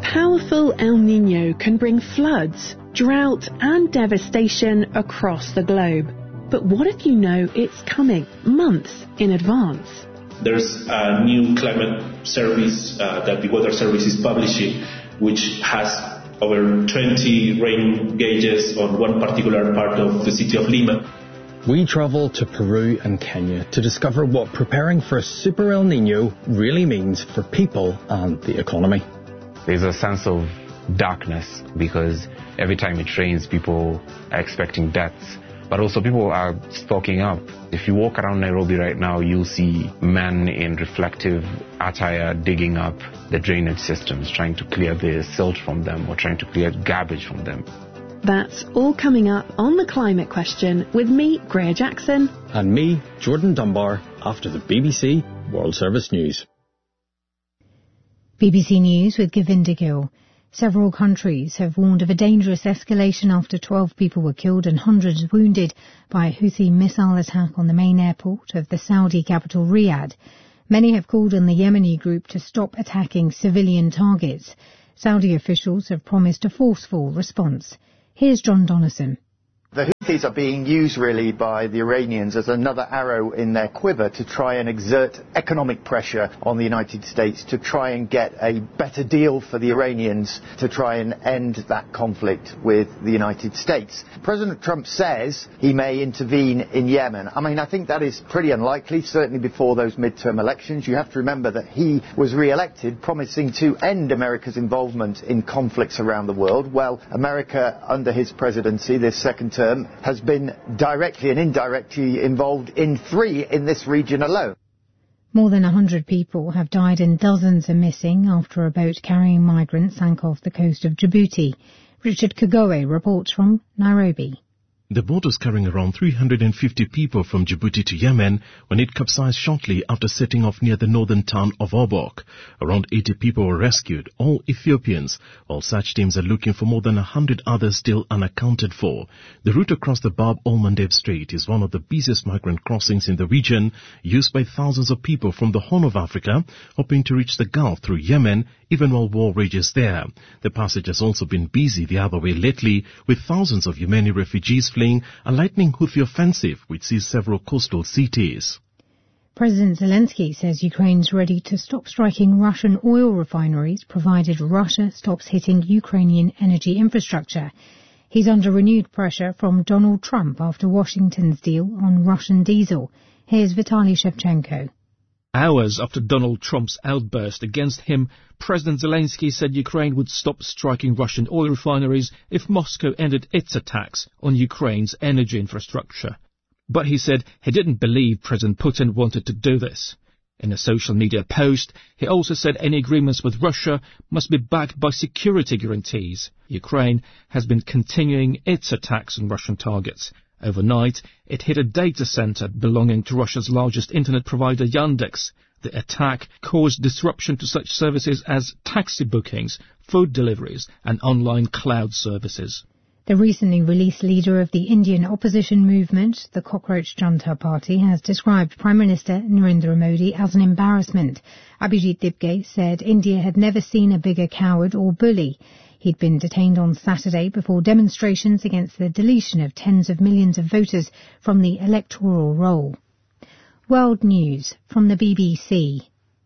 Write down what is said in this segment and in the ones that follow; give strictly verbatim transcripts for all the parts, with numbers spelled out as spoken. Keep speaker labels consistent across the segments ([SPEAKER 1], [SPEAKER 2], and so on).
[SPEAKER 1] powerful El Niño can bring floods, drought and devastation across the globe. But what if you know it's coming months in advance?
[SPEAKER 2] There's a new climate service uh, that the Weather Service is publishing, which has over twenty rain gauges on one particular part of the city of Lima.
[SPEAKER 3] We travel to Peru and Kenya to discover what preparing for a super El Niño really means for people and the economy.
[SPEAKER 4] There's a sense of darkness because every time it rains, people are expecting deaths. But also people are stocking up. If you walk around Nairobi right now, you'll see men in reflective attire digging up the drainage systems, trying to clear the silt from them or trying to clear garbage from them.
[SPEAKER 1] That's all coming up on The Climate Question with me, Greer Jackson.
[SPEAKER 3] And me, Jordan Dunbar, after the B B C World Service News.
[SPEAKER 5] B B C News with Govinda Gill. Several countries have warned of a dangerous escalation after twelve people were killed and hundreds wounded by a Houthi missile attack on the main airport of the Saudi capital Riyadh. Many have called on the Yemeni group to stop attacking civilian targets. Saudi officials have promised a forceful response. Here's John Donnison.
[SPEAKER 6] The Houthis are being used really by the Iranians as another arrow in their quiver to try and exert economic pressure on the United States to try and get a better deal for the Iranians to try and end that conflict with the United States. President Trump says he may intervene in Yemen. I mean, I think that is pretty unlikely, certainly before those midterm elections. You have to remember that he was re-elected promising to end America's involvement in conflicts around the world. Well, America, under his presidency, this second term, has been directly and indirectly involved in three in this region alone.
[SPEAKER 5] More than one hundred people have died and dozens are missing after a boat carrying migrants sank off the coast of Djibouti. Richard Kagoe reports from Nairobi.
[SPEAKER 7] The boat was carrying around three hundred fifty people from Djibouti to Yemen when it capsized shortly after setting off near the northern town of Obok. Around eighty people were rescued, all Ethiopians, while search teams are looking for more than one hundred others still unaccounted for. The route across the Bab el-Mandeb Strait is one of the busiest migrant crossings in the region, used by thousands of people from the Horn of Africa, hoping to reach the Gulf through Yemen, even while war rages there. The passage has also been busy the other way lately, with thousands of Yemeni refugees fleeing a lightning Houthi offensive which sees several coastal cities.
[SPEAKER 5] President Zelensky says Ukraine's ready to stop striking Russian oil refineries provided Russia stops hitting Ukrainian energy infrastructure. He's under renewed pressure from Donald Trump after Washington's deal on Russian diesel. Here's Vitaly Shevchenko.
[SPEAKER 8] Hours after Donald Trump's outburst against him, President Zelensky said Ukraine would stop striking Russian oil refineries if Moscow ended its attacks on Ukraine's energy infrastructure. But he said he didn't believe President Putin wanted to do this. In a social media post, he also said any agreements with Russia must be backed by security guarantees. Ukraine has been continuing its attacks on Russian targets. Overnight, it hit a data center belonging to Russia's largest internet provider, Yandex. The attack caused disruption to such services as taxi bookings, food deliveries, and online cloud services.
[SPEAKER 5] The recently released leader of the Indian opposition movement, the Cockroach Junta Party, has described Prime Minister Narendra Modi as an embarrassment. Abhijit Dibge said India had never seen a bigger coward or bully. He'd been detained on Saturday before demonstrations against the deletion of tens of millions of voters from the electoral roll. World News from the B B C.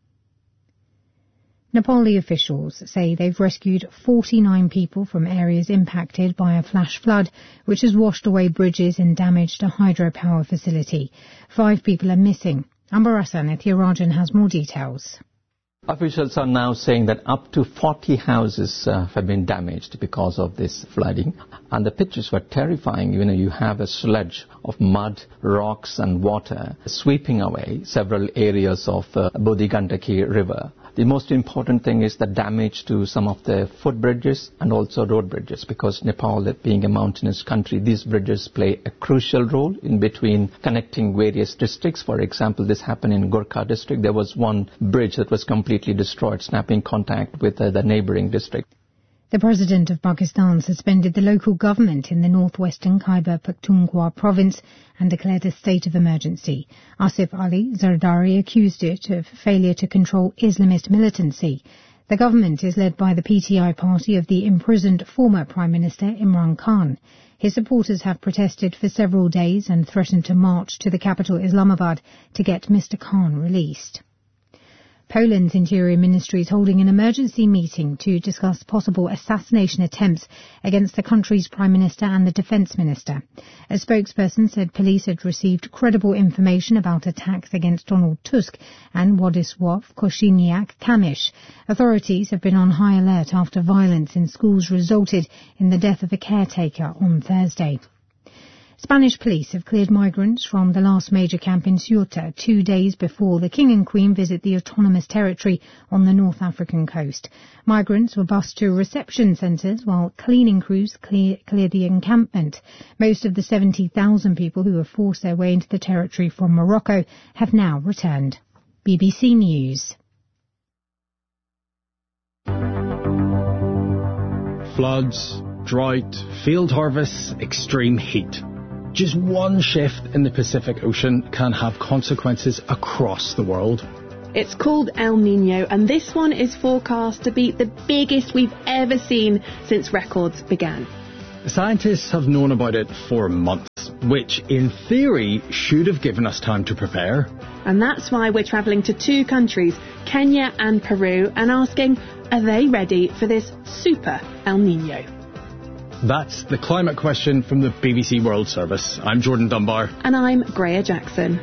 [SPEAKER 5] Nepali officials say they've rescued forty-nine people from areas impacted by a flash flood, which has washed away bridges and damaged a hydropower facility. Five people are missing. Ambarasa Nithya has more details.
[SPEAKER 9] Officials are now saying that up to forty houses uh, have been damaged because of this flooding. And the pictures were terrifying. You know, you have a sludge of mud, rocks and water sweeping away several areas of uh, Bodhigandaki River. The most important thing is the damage to some of the footbridges and also road bridges, because Nepal, being a mountainous country, these bridges play a crucial role in between connecting various districts. For example, this happened in Gorkha district. There was one bridge that was completely destroyed, snapping contact with uh, the neighboring district.
[SPEAKER 5] The President of Pakistan suspended the local government in the northwestern Khyber Pakhtunkhwa province and declared a state of emergency. Asif Ali Zardari accused it of failure to control Islamist militancy. The government is led by the P T I party of the imprisoned former Prime Minister Imran Khan. His supporters have protested for several days and threatened to march to the capital Islamabad to get Mister Khan released. Poland's Interior Ministry is holding an emergency meeting to discuss possible assassination attempts against the country's Prime Minister and the Defence Minister. A spokesperson said police had received credible information about attacks against Donald Tusk and Władysław Kosiniak-Kamysz. Authorities have been on high alert after violence in schools resulted in the death of a caretaker on Thursday. Spanish police have cleared migrants from the last major camp in Ceuta two days before the King and Queen visit the autonomous territory on the North African coast. Migrants were bused to reception centres while cleaning crews clear, cleared the encampment. Most of the seventy thousand people who have forced their way into the territory from Morocco have now returned. B B C News.
[SPEAKER 3] Floods, drought, field harvests, extreme heat. Just one shift in the Pacific Ocean can have consequences across the world.
[SPEAKER 1] It's called El Niño, and this one is forecast to be the biggest we've ever seen since records began.
[SPEAKER 3] Scientists have known about it for months, which in theory should have given us time to prepare.
[SPEAKER 1] And that's why we're travelling to two countries, Kenya and Peru, and asking, are they ready for this super El Niño?
[SPEAKER 3] That's the climate question from the B B C World Service. I'm Jordan Dunbar.
[SPEAKER 1] And I'm Greer Jackson.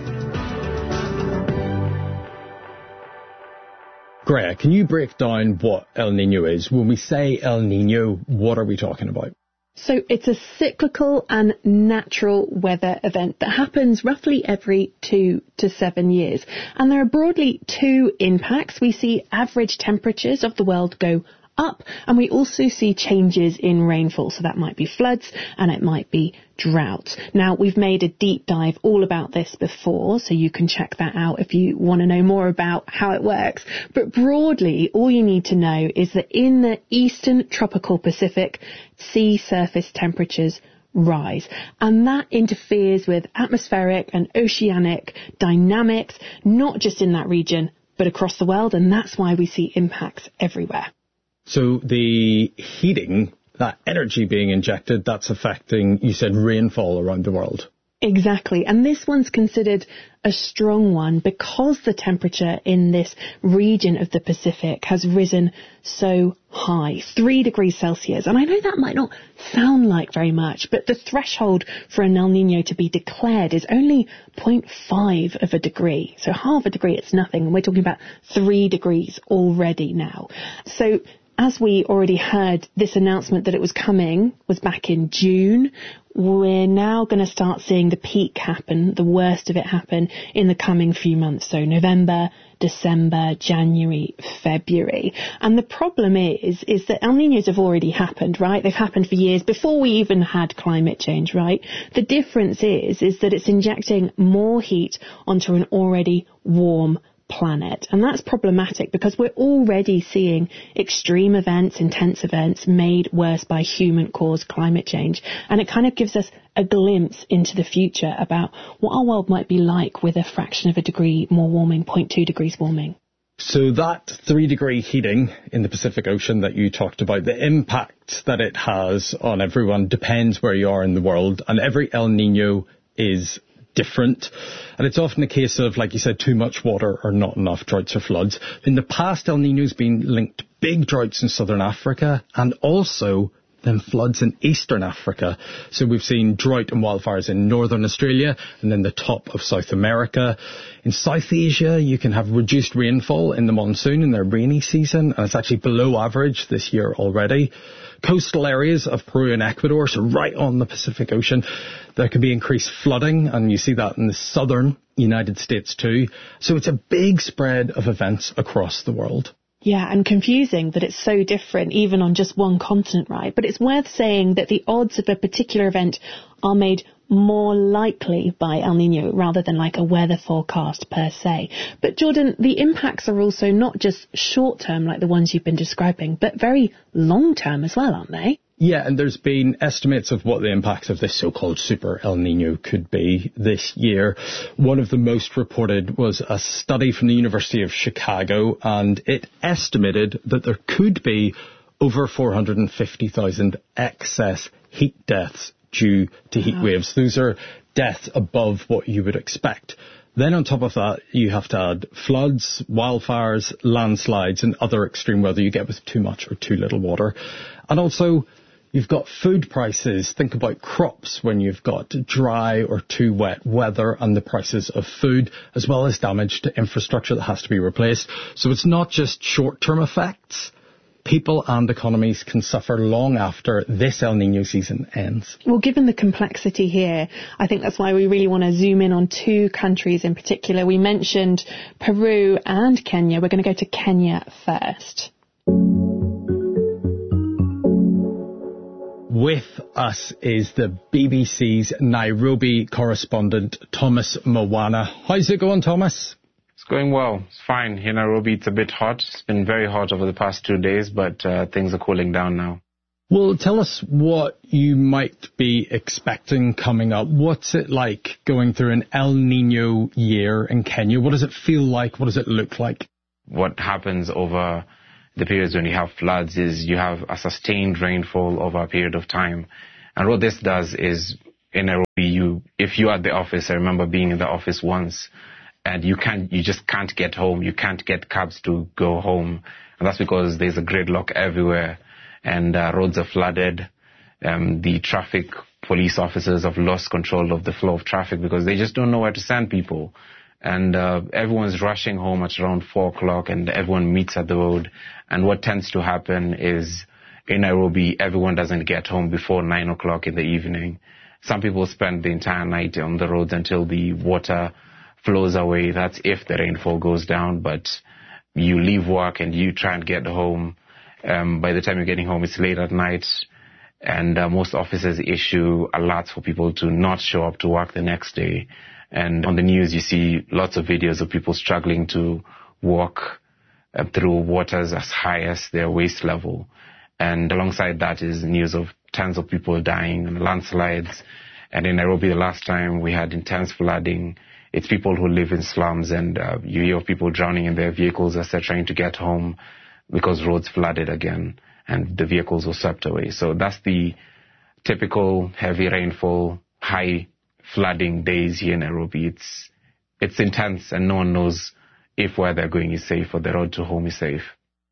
[SPEAKER 3] Greer, can you break down what El Niño is? When we say El Niño, what are we talking about?
[SPEAKER 1] So it's a cyclical and natural weather event that happens roughly every two to seven years. And there are broadly two impacts. We see average temperatures of the world go up, and we also see changes in rainfall. So that might be floods and it might be droughts. Now, we've made a deep dive all about this before, so you can check that out if you want to know more about how it works. But broadly, all you need to know is that in the eastern tropical Pacific, sea surface temperatures rise, and that interferes with atmospheric and oceanic dynamics, not just in that region, but across the world, and that's why we see impacts everywhere.
[SPEAKER 3] So the heating, that energy being injected, that's affecting, you said, rainfall around the world.
[SPEAKER 1] Exactly. And this one's considered a strong one because the temperature in this region of the Pacific has risen so high, three degrees Celsius. And I know that might not sound like very much, but the threshold for an El Niño to be declared is only zero point five of a degree. So half a degree, it's nothing. And we're talking about three degrees already now. So as we already heard, this announcement that it was coming was back in June. We're now going to start seeing the peak happen, the worst of it happen in the coming few months. So November, December, January, February. And the problem is, is that El Niños have already happened, right? They've happened for years before we even had climate change, right? The difference is, is that it's injecting more heat onto an already warm planet. And that's problematic because we're already seeing extreme events, intense events made worse by human-caused climate change. And it kind of gives us a glimpse into the future about what our world might be like with a fraction of a degree more warming, zero point two degrees warming.
[SPEAKER 3] So that three-degree heating in the Pacific Ocean that you talked about, the impact that it has on everyone depends where you are in the world. And every El Niño is different. And it's often a case of, like you said, too much water or not enough, droughts or floods. In the past, El Niño's been linked to big droughts in southern Africa and also then floods in eastern Africa. So we've seen drought and wildfires in northern Australia and then the top of South America. In South Asia, you can have reduced rainfall in the monsoon in their rainy season, and it's actually below average this year already. Coastal areas of Peru and Ecuador, so right on the Pacific Ocean, there could be increased flooding, and you see that in the southern United States too. So it's a big spread of events across the world.
[SPEAKER 1] Yeah, and confusing that it's so different even on just one continent, right? But it's worth saying that the odds of a particular event are made more likely by El Niño rather than like a weather forecast per se. But Jordan, the impacts are also not just short term like the ones you've been describing, but very long term as well, aren't they?
[SPEAKER 3] Yeah, and there's been estimates of what the impacts of this so-called super El Nino could be this year. One of the most reported was a study from the University of Chicago, and it estimated that there could be over four hundred fifty thousand excess heat deaths due to heat wow. waves. Those are deaths above what you would expect. Then on top of that, you have to add floods, wildfires, landslides, and other extreme weather you get with too much or too little water. And also, you've got food prices. Think about crops when you've got dry or too wet weather and the prices of food, as well as damage to infrastructure that has to be replaced. So it's not just short-term effects. People and economies can suffer long after this El Nino season ends.
[SPEAKER 1] Well, given the complexity here, I think that's why we really want to zoom in on two countries in particular. We mentioned Peru and Kenya. We're going to go to Kenya first.
[SPEAKER 3] With us is the B B C's Nairobi correspondent, Thomas Mwana. How's it going, Thomas?
[SPEAKER 4] It's going well. It's fine. Here in Nairobi, it's a bit hot. It's been very hot over the past two days, but uh, things are cooling down now.
[SPEAKER 3] Well, tell us what you might be expecting coming up. What's it like going through an El Nino year in Kenya? What does it feel like? What does it look like?
[SPEAKER 4] What happens over the periods when you have floods is you have a sustained rainfall over a period of time. And what this does is, in Nairobi, you, if you're at the office, I remember being in the office once, and you can't, you just can't get home. You can't get cabs to go home. And that's because there's a gridlock everywhere and uh, roads are flooded. Um, the traffic police officers have lost control of the flow of traffic because they just don't know where to send people. And uh, everyone's rushing home at around four o'clock and everyone meets at the road. And what tends to happen is in Nairobi, everyone doesn't get home before nine o'clock in the evening. Some people spend the entire night on the roads until the water flows away. That's if the rainfall goes down, but you leave work and you try and get home. Um, by the time you're getting home, it's late at night, and uh, most offices issue alerts for people to not show up to work the next day. And on the news, you see lots of videos of people struggling to walk uh, through waters as high as their waist level. And alongside that is news of tons of people dying and landslides. And in Nairobi, the last time we had intense flooding, it's people who live in slums, and uh, you hear of people drowning in their vehicles as they're trying to get home because roads flooded again and the vehicles were swept away. So that's the typical heavy rainfall, high flooding days here in Nairobi. It's, it's intense, and no one knows if where they're going is safe or the road to home is safe.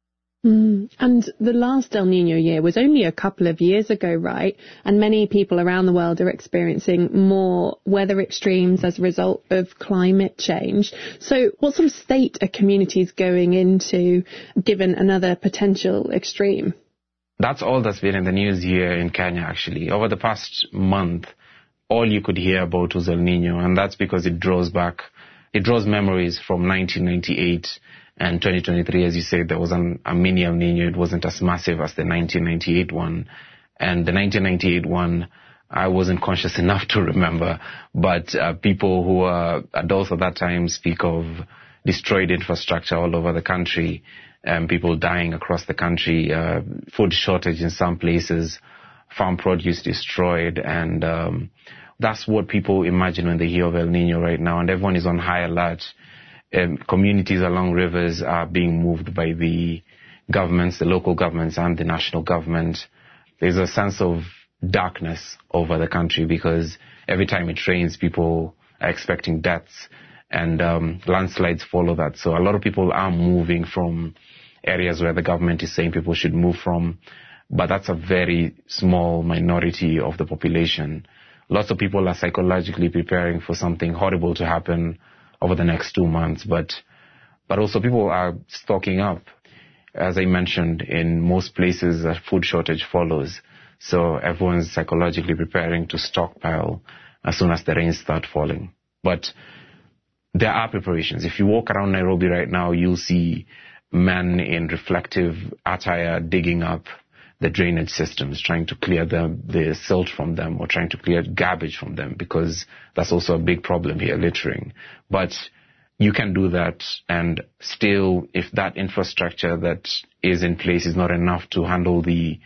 [SPEAKER 1] Mm. And the last El Nino year was only a couple of years ago, right? And many people around the world are experiencing more weather extremes as a result of climate change. So what sort of state are communities going into given another potential extreme?
[SPEAKER 4] That's all that's been in the news here in Kenya, actually. Over the past month, all you could hear about was El Nino, and that's because it draws back, it draws memories from nineteen ninety-eight. And twenty twenty-three, as you said, there was an, a mini El Nino. It wasn't as massive as the nineteen ninety-eight one. And the nineteen ninety-eight one, I wasn't conscious enough to remember. But uh, people who were adults at that time speak of destroyed infrastructure all over the country, um, people dying across the country, uh, food shortage in some places, farm produce destroyed. And um, that's what people imagine when they hear of El Nino right now. And everyone is on high alert. Um, communities along rivers are being moved by the governments, the local governments and the national government. There's a sense of darkness over the country because every time it rains, people are expecting deaths, and um, landslides follow that. So a lot of people are moving from areas where the government is saying people should move from, but that's a very small minority of the population. Lots of people are psychologically preparing for something horrible to happen over the next two months, but but also people are stocking up. As I mentioned, in most places a food shortage follows, so everyone's psychologically preparing to stockpile as soon as the rains start falling. But there are preparations. If you walk around Nairobi right now, you'll see men in reflective attire digging up the drainage systems, trying to clear the, the silt from them or trying to clear garbage from them, because that's also a big problem here, littering. But you can do that, and still, if that infrastructure that is in place is not enough to handle the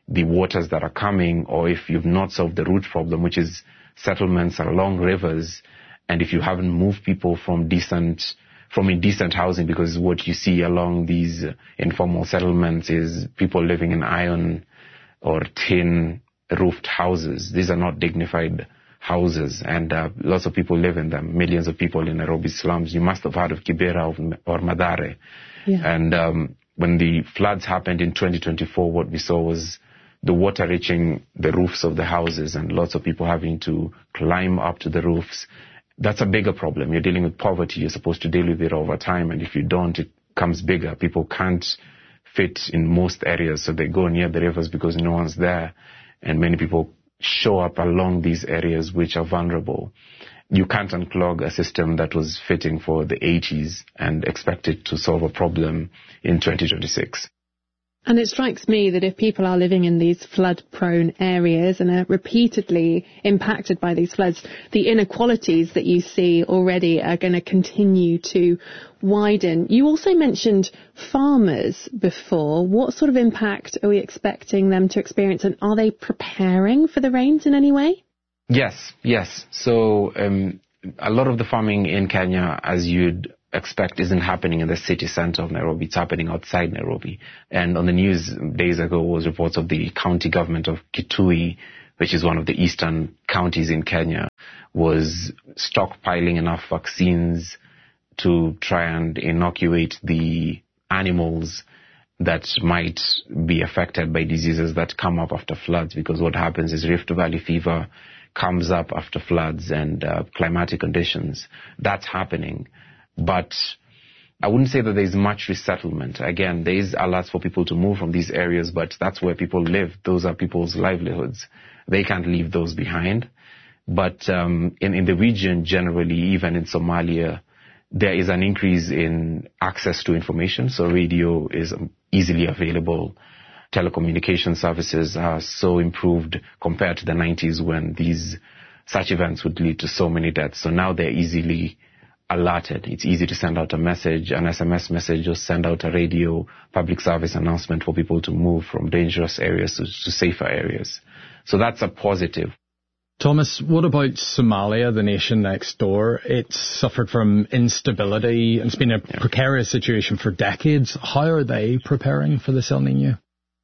[SPEAKER 4] the waters that are coming, or if you've not solved the root problem, which is settlements along rivers, and if you haven't moved people from decent, from indecent housing, because what you see along these informal settlements is people living in iron or tin roofed houses. These are not dignified houses, and uh, lots of people live in them. Millions of people in Nairobi slums. You must have heard of Kibera or Mathare. Yeah. And um, when the floods happened in twenty twenty-four, what we saw was the water reaching the roofs of the houses and lots of people having to climb up to the roofs. That's a bigger problem. You're dealing with poverty. You're supposed to deal with it over time, and if you don't, it comes bigger. People can't fit in most areas, so they go near the rivers because no one's there, and many people show up along these areas which are vulnerable. You can't unclog a system that was fitting for the eighties and expect it to solve a problem in twenty twenty-six.
[SPEAKER 1] And it strikes me that if people are living in these flood-prone areas and are repeatedly impacted by these floods, the inequalities that you see already are going to continue to widen. You also mentioned farmers before. What sort of impact are we expecting them to experience, and are they preparing for the rains in any way?
[SPEAKER 4] Yes, yes. So um, a lot of the farming in Kenya, as you'd expect, isn't happening in the city center of Nairobi. It's happening outside Nairobi. And on the news days ago was reports of the county government of Kitui, which is one of the eastern counties in Kenya, was stockpiling enough vaccines to try and inoculate the animals that might be affected by diseases that come up after floods, because what happens is Rift Valley fever comes up after floods and uh, climatic conditions. That's happening. But I wouldn't say that there's much resettlement. Again, there is alerts for people to move from these areas, but that's where people live. Those are people's livelihoods. They can't leave those behind. But um, in, in the region generally, even in Somalia, there is an increase in access to information. So radio is easily available. Telecommunication services are so improved compared to the nineties when these such events would lead to so many deaths. So now they're easily alerted. It's easy to send out a message, an S M S message, or send out a radio public service announcement for people to move from dangerous areas to, to safer areas. So that's a positive.
[SPEAKER 3] Thomas, what about Somalia, the nation next door? It's suffered from instability and it's been a yeah. precarious situation for decades. How are they preparing for this El Nino?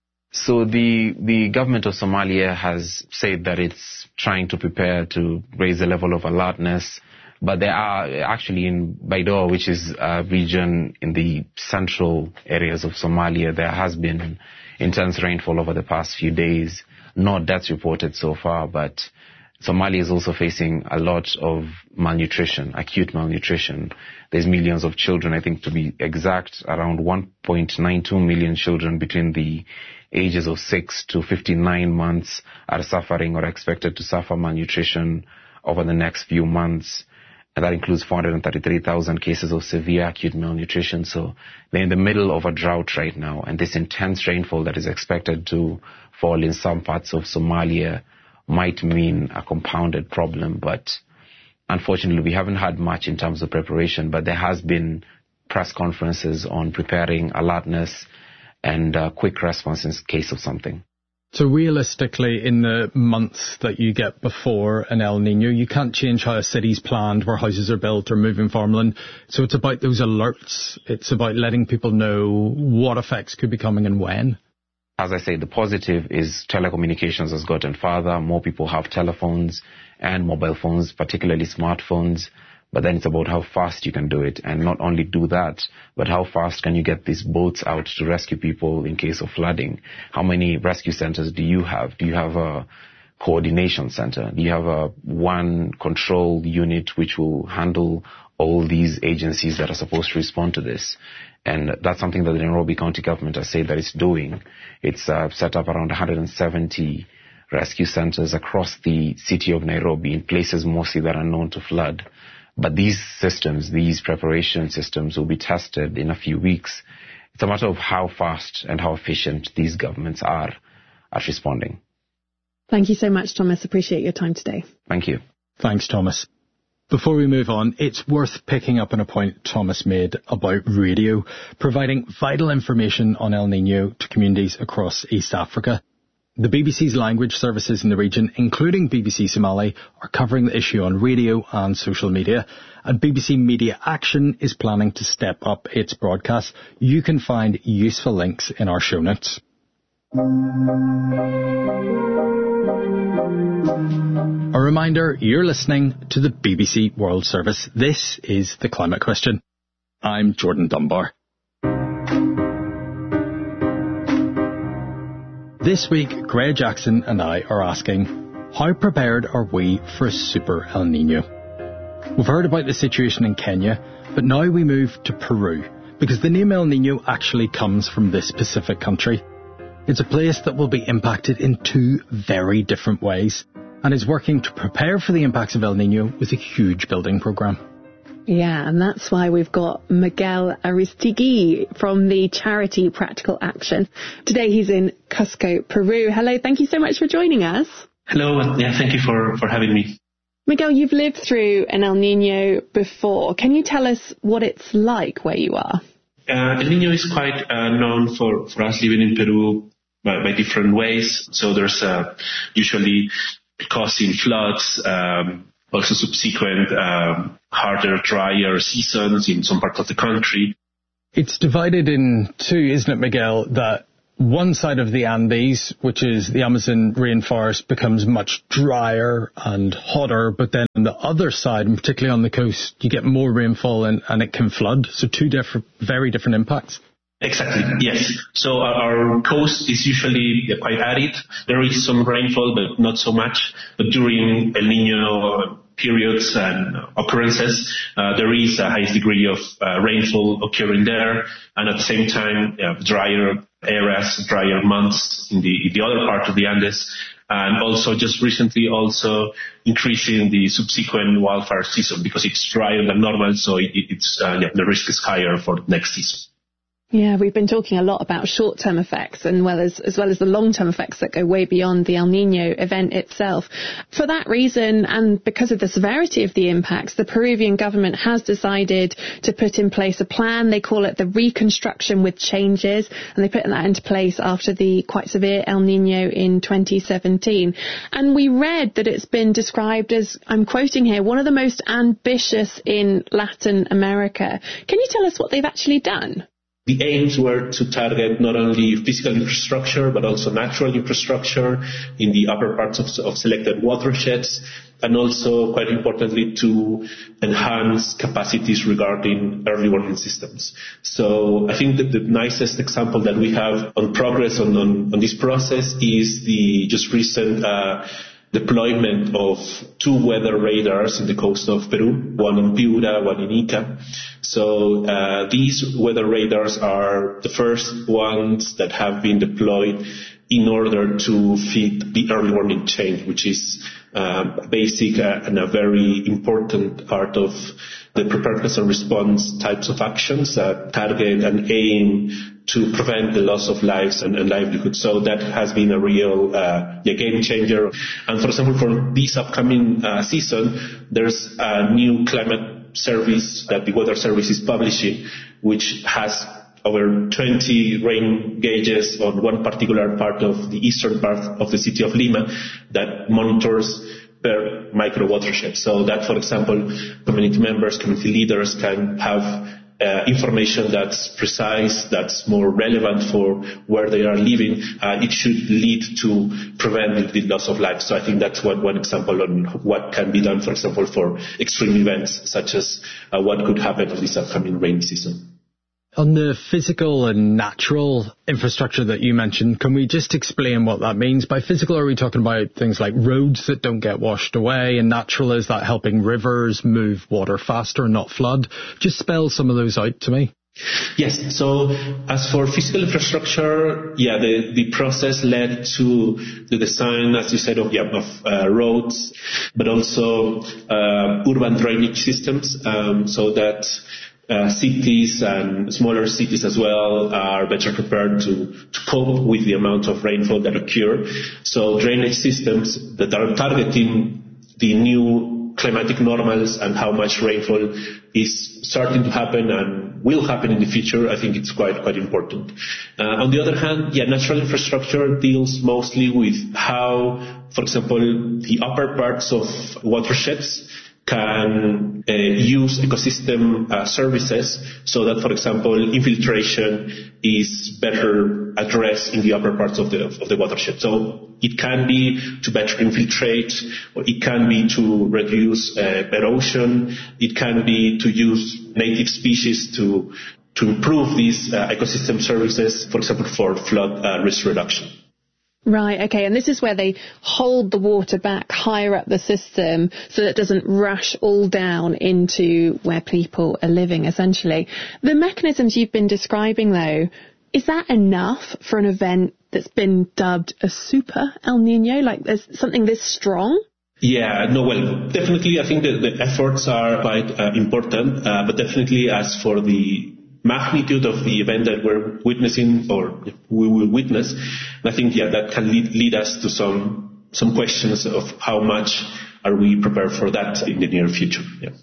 [SPEAKER 4] So the, the government of Somalia has said that it's trying to prepare to raise the level of alertness. But there are actually in Baidoa, which is a region in the central areas of Somalia, there has been intense rainfall over the past few days. No deaths reported so far, but Somalia is also facing a lot of malnutrition, acute malnutrition. There's millions of children, I think to be exact, around one point nine two million children between the ages of six to fifty-nine months are suffering or expected to suffer malnutrition over the next few months. And that includes four hundred thirty-three thousand cases of severe acute malnutrition. So they're in the middle of a drought right now. And this intense rainfall that is expected to fall in some parts of Somalia might mean a compounded problem. But unfortunately, we haven't had much in terms of preparation. But there has been press conferences on preparing alertness and uh, quick response in case of something.
[SPEAKER 3] So realistically, in the months that you get before an El Nino, you can't change how a city's planned, where houses are built or moving farmland. So it's about those alerts. It's about letting people know what effects could be coming and when.
[SPEAKER 4] As I say, the positive is telecommunications has gotten farther. More people have telephones and mobile phones, particularly smartphones. But then it's about how fast you can do it, and not only do that, but how fast can you get these boats out to rescue people in case of flooding? How many rescue centers do you have? Do you have a coordination center? Do you have a one control unit which will handle all these agencies that are supposed to respond to this? And that's something that the Nairobi County government has said that it's doing. It's uh, set up around one hundred seventy rescue centers across the city of Nairobi in places mostly that are known to flood. But these systems, these preparation systems will be tested in a few weeks. It's a matter of how fast and how efficient these governments are at responding.
[SPEAKER 1] Thank you so much, Thomas. Appreciate your time today.
[SPEAKER 4] Thank you.
[SPEAKER 3] Thanks, Thomas. Before we move on, it's worth picking up on a point Thomas made about radio, providing vital information on El Nino to communities across East Africa. The B B C's language services in the region, including B B C Somali, are covering the issue on radio and social media, and B B C Media Action is planning to step up its broadcasts. You can find useful links in our show notes. A reminder, you're listening to the B B C World Service. This is The Climate Question. I'm Jordan Dunbar. This week, Gray Jackson and I are asking, how prepared are we for a super El Nino? We've heard about the situation in Kenya, but now we move to Peru, because the name El Nino actually comes from this Pacific country. It's a place that will be impacted in two very different ways, and is working to prepare for the impacts of El Nino with a huge building programme.
[SPEAKER 1] Yeah, and that's why we've got Miguel Aristigui from the charity Practical Action. Today he's in Cusco, Peru. Hello, thank you so much for joining us.
[SPEAKER 2] Hello, and yeah, thank you for, for having me.
[SPEAKER 1] Miguel, you've lived through an El Nino before. Can you tell us what it's like where you are?
[SPEAKER 2] Uh, El Nino is quite uh, known for, for us living in Peru by, by different ways. So there's uh, usually causing floods, um, also subsequent um, harder, drier seasons in some parts of the country.
[SPEAKER 3] It's divided in two, isn't it, Miguel, that one side of the Andes, which is the Amazon rainforest, becomes much drier and hotter, but then on the other side, and particularly on the coast, you get more rainfall and, and it can flood. So two different, very different impacts.
[SPEAKER 2] Exactly, yes. So our, our coast is usually quite arid. There is some rainfall, but not so much. But during El Nino periods and occurrences, uh, there is a high degree of uh, rainfall occurring there, and at the same time, uh, drier areas, drier months in the, in the other part of the Andes, and also just recently also increasing the subsequent wildfire season because it's drier than normal, so it, it's uh, yeah, the risk is higher for next season.
[SPEAKER 1] Yeah, we've been talking a lot about short-term effects and well as, as well as the long-term effects that go way beyond the El Nino event itself. For that reason, and because of the severity of the impacts, the Peruvian government has decided to put in place a plan. They call it the Reconstruction with Changes, and they put that into place after the quite severe El Nino in twenty seventeen. And we read that it's been described as, I'm quoting here, one of the most ambitious in Latin America. Can you tell us what they've actually done?
[SPEAKER 2] The aims were to target not only physical infrastructure, but also natural infrastructure in the upper parts of, of selected watersheds, and also, quite importantly, to enhance capacities regarding early warning systems. So I think that the nicest example that we have on progress on, on, on this process is the just recent uh, deployment of two weather radars in the coast of Peru, one in Piura, one in Ica. So uh, these weather radars are the first ones that have been deployed in order to feed the early warning chain, which is uh, basic uh, and a very important part of the preparedness and response types of actions that target and aim to prevent the loss of lives and, and livelihood. So that has been a real uh, yeah, game changer. And for example, for this upcoming uh, season, there's a new climate service that the Weather Service is publishing, which has over twenty rain gauges on one particular part of the eastern part of the city of Lima that monitors per micro watershed. So that, for example, community members, community leaders can have Uh, information that's precise, that's more relevant for where they are living. Uh, it should lead to prevent the loss of life. So I think that's one, one example on what can be done, for example, for extreme events such as uh, what could happen in this upcoming rainy season.
[SPEAKER 3] On the physical and natural infrastructure that you mentioned, can we just explain what that means? By physical, are we talking about things like roads that don't get washed away? And natural, is that helping rivers move water faster and not flood? Just spell some of those out to me.
[SPEAKER 2] Yes. So as for physical infrastructure, yeah, the, the process led to the design, as you said, of, yeah, of uh, roads, but also uh, urban drainage systems, um, so that Uh, cities and smaller cities as well are better prepared to, to cope with the amount of rainfall that occur. So drainage systems that are targeting the new climatic normals and how much rainfall is starting to happen and will happen in the future, I think it's quite quite important. Uh, on the other hand, yeah, natural infrastructure deals mostly with how, for example, the upper parts of watersheds can uh, use ecosystem uh, services so that, for example, infiltration is better addressed in the upper parts of the of the watershed. So it can be to better infiltrate, or it can be to reduce uh, erosion, it can be to use native species to to improve these uh, ecosystem services, for example, for flood uh, risk reduction.
[SPEAKER 1] Right, okay, and this is where they hold the water back higher up the system so that it doesn't rush all down into where people are living, essentially. The mechanisms you've been describing, though, is that enough for an event that's been dubbed a super El Niño? Like, there's something this strong?
[SPEAKER 2] Yeah, no, well, definitely I think that the efforts are quite uh, important, uh, but definitely as for the magnitude of the event that we're witnessing, or we will witness, I think, yeah, that can lead, lead us to some some questions of how much are we prepared for that in the near future. Yeah.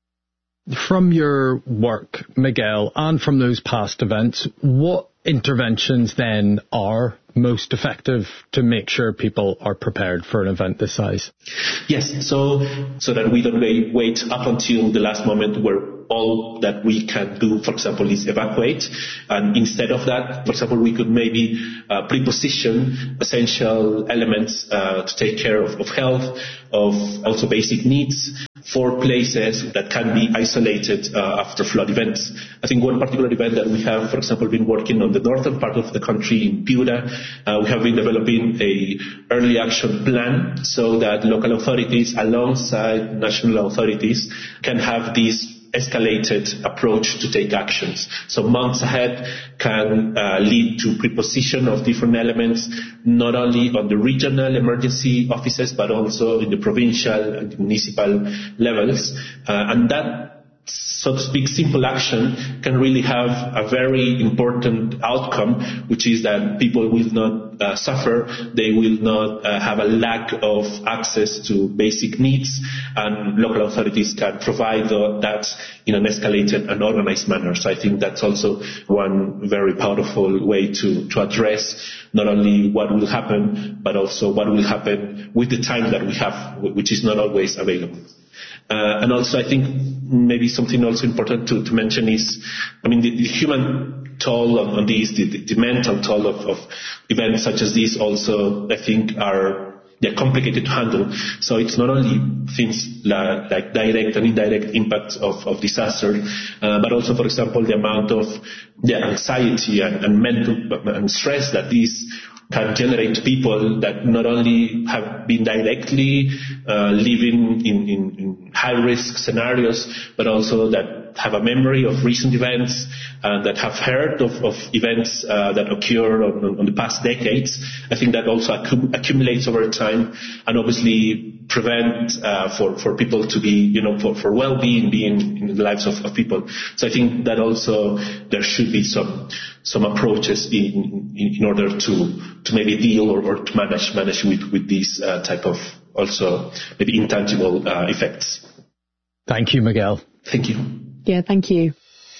[SPEAKER 3] From your work, Miguel, and from those past events, what interventions then are most effective to make sure people are prepared for an event this size?
[SPEAKER 2] Yes, so so that we don't wait, wait up until the last moment where all that we can do, for example, is evacuate. And instead of that, for example, we could maybe uh, pre-position essential elements uh, to take care of, of health, of also basic needs for places that can be isolated uh, after flood events. I think one particular event that we have, for example, been working on the northern part of the country in Piura, uh, we have been developing a early action plan so that local authorities alongside national authorities can have these escalated approach to take actions. So months ahead can uh, lead to preposition of different elements, not only on the regional emergency offices, but also in the provincial and municipal levels. Uh, and that, so to speak, simple action can really have a very important outcome, which is that people will not uh, suffer, they will not uh, have a lack of access to basic needs, and local authorities can provide the, that in an escalated and organized manner. So I think that's also one very powerful way to, to address not only what will happen, but also what will happen with the time that we have, which is not always available. Uh, and also I think maybe something also important to, to mention is, I mean, the, the human toll on, on these, the, the, the mental toll of, of events such as these also, I think, are they're complicated to handle. So it's not only things like, like direct and indirect impacts of, of disaster, uh, but also, for example, the amount of the anxiety and, and mental and stress that these can generate people that not only have been directly uh, living in, in, in high-risk scenarios, but also that have a memory of recent events, uh, that have heard of, of events uh, that occurred on, on the past decades. I think that also accum- accumulates over time, and obviously prevent uh, for, for people to be, you know, for, for well-being being in the lives of, of people. So I think that also there should be some some approaches in in, in order to to maybe deal or, or to manage manage with with these uh, type of also maybe intangible uh, effects.
[SPEAKER 3] Thank you, Miguel.
[SPEAKER 2] Thank you.
[SPEAKER 1] Yeah, thank you.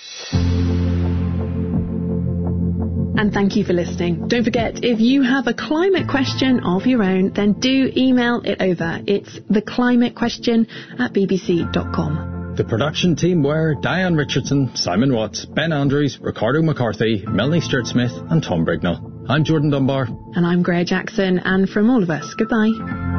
[SPEAKER 1] And thank you for listening. Don't forget, if you have a climate question of your own, then do email it over. It's theclimatequestion at b b c dot com.
[SPEAKER 3] The production team were Diane Richardson, Simon Watts, Ben Andrews, Ricardo McCarthy, Melanie Stewart-Smith and Tom Brignall. I'm Jordan Dunbar.
[SPEAKER 1] And I'm Greer Jackson, and from all of us, goodbye.